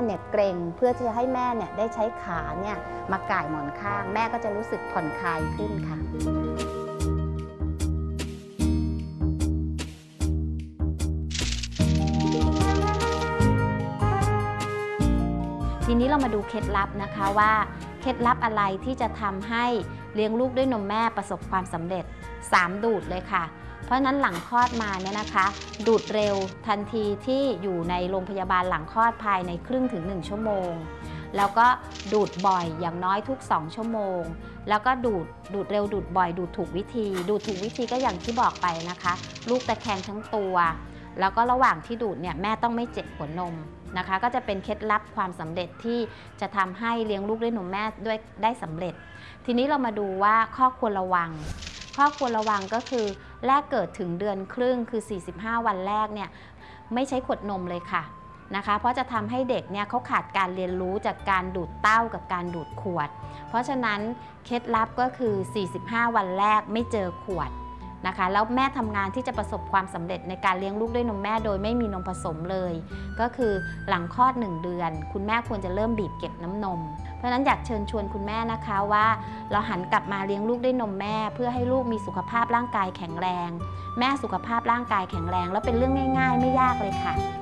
เนี่ยเกร็งเพื่อที่จะให้แม่เนี่ยได้ใช้ขาเนี่ยมาก่ายหมอนข้างแม่ก็จะรู้สึกผ่อนคลายขึ้นค่ะทีนี้เรามาดูเคล็ดลับนะคะว่าเคล็ดลับอะไรที่จะทำให้เลี้ยงลูกด้วยนมแม่ประสบความสำเร็จ3ดูดเลยค่ะเพราะนั้นหลังคลอดมาเนี่ยนะคะดูดเร็วทันทีที่อยู่ในโรงพยาบาลหลังคลอดภายในครึ่งถึง1ชั่วโมงแล้วก็ดูดบ่อยอย่างน้อยทุก2ชั่วโมงแล้วก็ดูดเร็วดูดบ่อยดูดถูกวิธีดูดถูกวิธีก็อย่างที่บอกไปนะคะลูกตะแคงทั้งตัวแล้วก็ระหว่างที่ดูดเนี่ยแม่ต้องไม่เจ็บหัวนมนะคะก็จะเป็นเคล็ดลับความสำเร็จที่จะทำให้เลี้ยงลูกด้วยนมแม่ด้วยได้สำเร็จทีนี้เรามาดูว่าข้อควรระวังก็คือแรกเกิดถึงเดือนครึ่งคือ45วันแรกเนี่ยไม่ใช้ขวดนมเลยค่ะนะคะเพราะจะทำให้เด็กเนี่ยเขาขาดการเรียนรู้จากการดูดเต้ากับการดูดขวดเพราะฉะนั้นเคล็ดลับก็คือ45วันแรกไม่เจอขวดนะคะแล้วแม่ทำงานที่จะประสบความสำเร็จในการเลี้ยงลูกด้วยนมแม่โดยไม่มีนมผสมเลยก็คือหลังคลอด1เดือนคุณแม่ควรจะเริ่มบีบเก็บน้ำนมเพราะฉะนั้นอยากเชิญชวนคุณแม่นะคะว่าเราหันกลับมาเลี้ยงลูกด้วยนมแม่เพื่อให้ลูกมีสุขภาพร่างกายแข็งแรงแม่สุขภาพร่างกายแข็งแรงแล้วเป็นเรื่องง่ายๆไม่ยากเลยค่ะ